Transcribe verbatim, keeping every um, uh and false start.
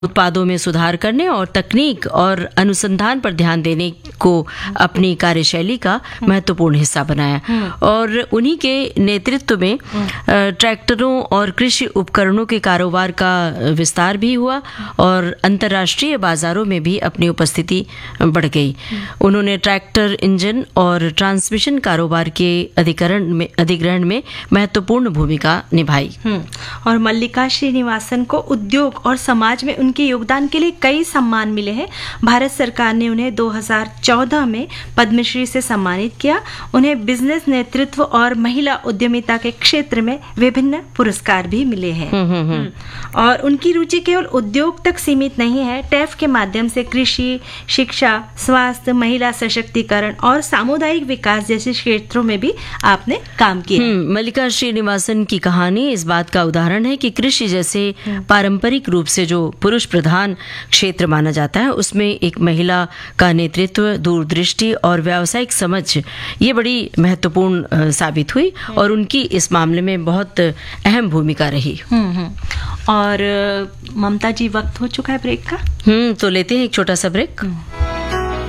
उत्पादों में सुधार करने और तकनीक और अनुसंधान पर ध्यान देने को अपनी कार्यशैली का महत्वपूर्ण हिस्सा बनाया और उन्हीं के नेतृत्व में ट्रैक्टरों और कृषि उपकरणों के कारोबार का विस्तार भी हुआ और अंतर्राष्ट्रीय बाजारों में भी अपनी उपस्थिति बढ़ गई। उन्होंने ट्रैक्टर इंजन और ट्रांसमिशन कारोबार के अधिकरण में अधिग्रहण में महत्वपूर्ण भूमिका निभाई। और मल्लिका श्रीनिवासन को उद्योग और समाज में उनके योगदान के लिए कई सम्मान मिले हैं। भारत सरकार ने उन्हें दो हज़ार चौदह में पद्मश्री से सम्मानित किया। उन्हें बिजनेस नेतृत्व और महिला उद्यमिता के क्षेत्र में विभिन्न पुरस्कार भी मिले हैं। और उनकी रुचि केवल उद्योग तक सीमित नहीं है। टैफ के माध्यम से कृषि, शिक्षा, स्वास्थ्य, महिला सशक्तिकरण और सामुदायिक विकास जैसे क्षेत्रों में भी आपने काम किया। मल्लिका श्रीनिवासन की कहानी इस बात का उदाहरण है कि कृषि जैसे पारंपरिक रूप से जो पुरुष प्रधान क्षेत्र माना जाता है, उसमें एक महिला का नेतृत्व, दूरदृष्टि और व्यावसायिक समझ ये बड़ी महत्वपूर्ण साबित हुई और उनकी इस मामले में बहुत अहम भूमिका रही। और ममता जी, वक्त हो चुका है ब्रेक का। हम्म तो लेते हैं एक छोटा सा ब्रेक।